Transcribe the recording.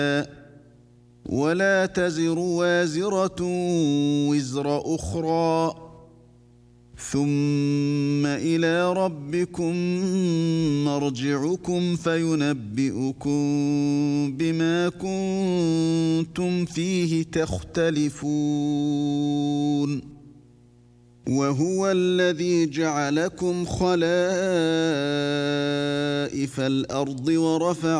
ولا تزر وازرة وزر أخرى ثم إلى ربكم مرجعكم فينبئكم بما كنتم فيه تختلفون وهو الذي جعلكم خلائف الأرض ورفع